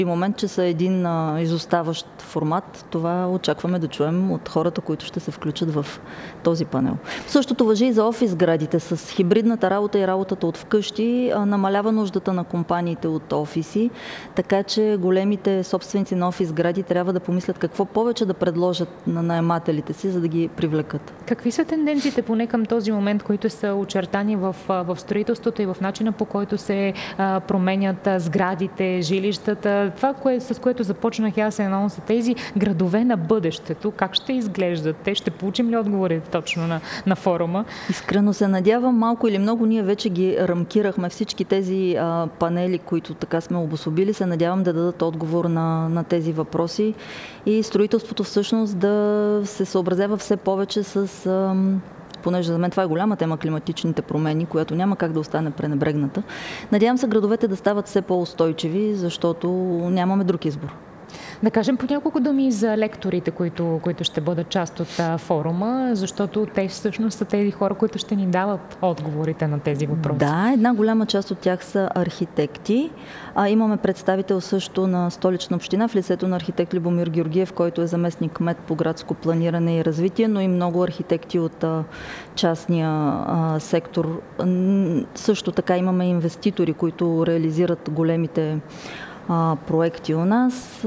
И момент, че са един изоставащ формат, това очакваме да чуем от хората, които ще се включат в този панел. Същото важи и за офис сградите. С хибридната работа и работата от вкъщи намалява нуждата на компаниите от офиси, така че големите собственици на офис сгради трябва да помислят какво повече да предложат на наемателите си, за да ги привлекат. Какви са тенденциите поне към този момент, които са очертани в строителството и в начина, по който се променят сградите, жилищата? Това, с което започнах аз са тези градове на бъдещето. Как ще изглеждат те? Ще получим ли отговори точно на форума? Искрено се надявам. Малко или много ние вече ги рамкирахме. Всички тези панели, които така сме обособили, се надявам да дадат отговор на тези въпроси и строителството всъщност да се съобразява все повече с... понеже за мен това е голяма тема, климатичните промени, която няма как да остане пренебрегната. Надявам се градовете да стават все по-устойчиви, защото нямаме друг избор. Да кажем по няколко думи за лекторите, които ще бъдат част от форума, защото те всъщност са тези хора, които ще ни дават отговорите на тези въпроси. Да, една голяма част от тях са архитекти. Имаме представител също на Столична община в лицето на архитект Любомир Георгиев, който е заместник кмет по градско планиране и развитие, но и много архитекти от частния сектор. Също така имаме инвеститори, които реализират големите проекти у нас,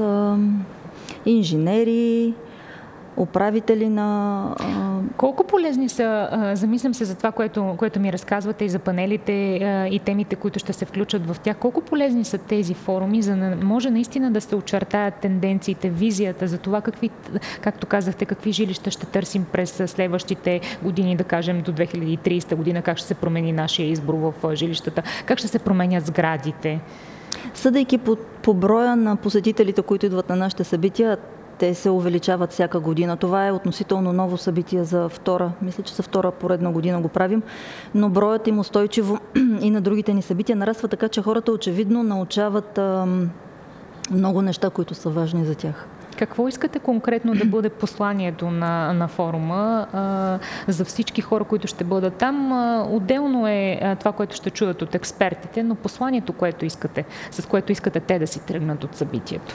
инженери, управители на... Колко полезни са, замислям се за това, което ми разказвате и за панелите и темите, които ще се включат в тях, колко полезни са тези форуми, за да може наистина да се очертаят тенденциите, визията за това както казахте, какви жилища ще търсим през следващите години, да кажем до 2030 година, как ще се промени нашия избор в жилищата, как ще се променят сградите? Съдейки по броя на посетителите, които идват на нашите събития, те се увеличават всяка година. Това е относително ново събитие за мисля, че за втора поредна година го правим, но броят им устойчиво и на другите ни събития нараства, така че хората очевидно научават много неща, които са важни за тях. Какво искате конкретно да бъде посланието на форума за всички хора, които ще бъдат там? Отделно е това, което ще чуят от експертите, но посланието, с което искате те да си тръгнат от събитието?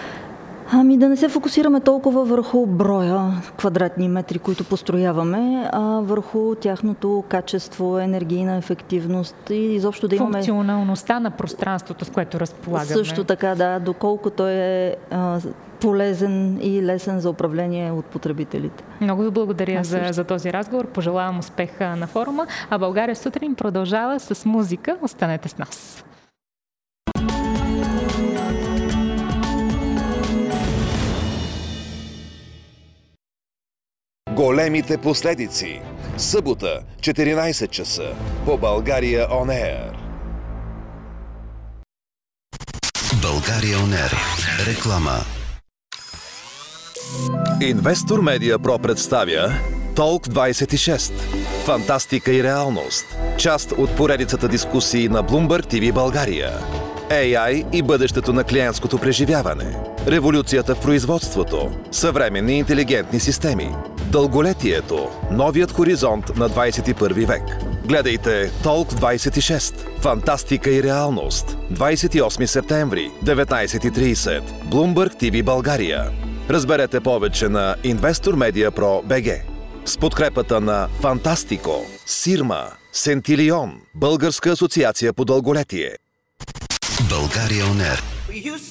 Да не се фокусираме толкова върху броя квадратни метри, които построяваме, а върху тяхното качество, енергийна ефективност и изобщо да имаме... Функционалността на пространството, с което разполагаме. Също така, да, доколко той е полезен и лесен за управление от потребителите. Много ви благодаря за този разговор. Пожелавам успех на форума, а България сутрин продължава с музика. Останете с нас. Големите последици. Събота, 14 часа. По България On Air. България On Air. Реклама. Инвестор Медиа Про представя Толк 26. Фантастика и реалност. Част от поредицата дискусии на Bloomberg TV България. AI и бъдещето на клиентското преживяване. Революцията в производството. Съвременни интелигентни системи. Дълголетието. Новият хоризонт на 21 век. Гледайте Толк 26. Фантастика и реалност. 28 септември, 19:30. Bloomberg TV България. Разберете повече на Инвестор Медиа Про БГ. С подкрепата на Фантастико, Сирма, Сентилион, Българска асоциация по дълголетие. България On Air.